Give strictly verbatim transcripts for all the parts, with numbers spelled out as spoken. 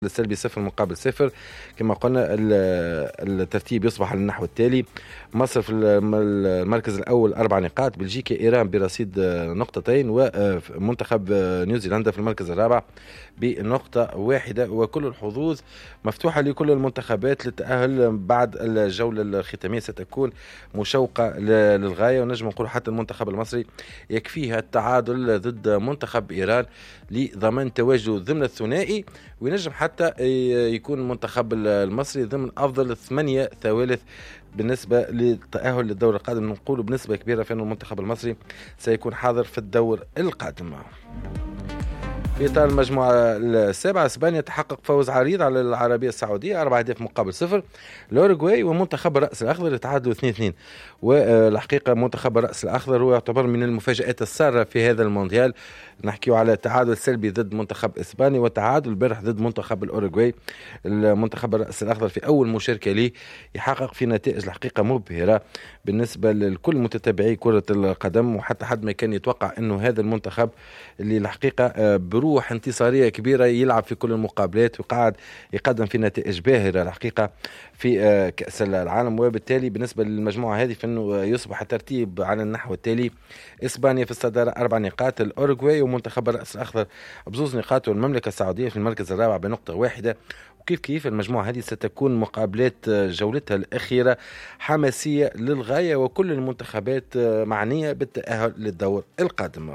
السلبي صفر مقابل صفر. كما قلنا الترتيب يصبح على النحو التالي: مصر في المركز الأول أربع نقاط، بلجيكا إيران برصيد نقطتين، ومنتخب نيوزيلندا في المركز الرابع بنقطة واحدة. وكل الحظوظ مفتوحة لكل المنتخبات للتأهل بعد الجولة الختامية، ستكون مشوقة للغاية. ونجم نقول حتى المنتخب المصري يكفيها التعادل ضد منتخب إيران لضمان تواجده ضمن الثنائي، وينجم حتى يكون المنتخب المصري ضمن أفضل ثمانية ثوالث بالنسبة للتأهل للدور القادم. نقول بنسبة كبيرة فإن المنتخب المصري سيكون حاضر في الدور القادم. في إطار المجموعة السابعة، اسبانيا تحقق فوز عريض على العربية السعودية أربعة أهداف مقابل صفر. الأوروغواي ومنتخب الرأس الأخضر تعادلوا اثنين اثنين، والحقيقة منتخب الرأس الأخضر هو يعتبر من المفاجآت السارة في هذا المونديال. نحكيو على تعادل سلبي ضد منتخب إسبانيا وتعادل البارح ضد منتخب الأوروغواي. المنتخب الرأس الأخضر في أول مشاركة ليه يحقق في نتائج الحقيقة مبهرة بالنسبة لكل متتبعي كرة القدم، وحتى حد ما كان يتوقع أنه هذا المنتخب اللي الحقيقة بروح انتصارية كبيرة يلعب في كل المقابلات وقاعد يقدم في نتائج باهرة الحقيقة في كأس العالم. وبالتالي بالنسبة للمجموعة هذه فإنه يصبح الترتيب على النحو التالي: إسبانيا في الصدارة أربع نقاط، الأوروغواي ومنتخب الرأس الأخضر بزوز نقاط، والمملكة السعودية في المركز الرابع بنقطة واحدة. وكيف كيف المجموعة هذه ستكون مقابلات جولتها الأخيرة حماسية للغاية، وكل المنتخبات معنية بالتأهل للدور القادم.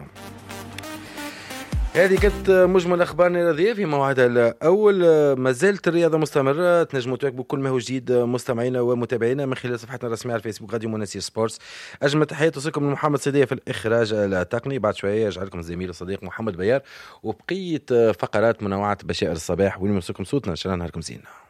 هذه كانت مجمل أخبارنا الرياضية في موعدها الأول. ما زالت الرياضة مستمرة، تنجموا تواكبوا كل ما هو جديد مستمعينا ومتابعينا من خلال صفحتنا الرسمية على الفيسبوك راديو مناسير سبورتس. أجمل تحية توصلكم من محمد صدية في الإخراج التقني. بعد شوية يرجع لكم الزميل الصديق محمد بيار وبقية فقرات منوعة بشائر الصباح، وين يمسكم صوتنا إن شاء الله نهاركم زين.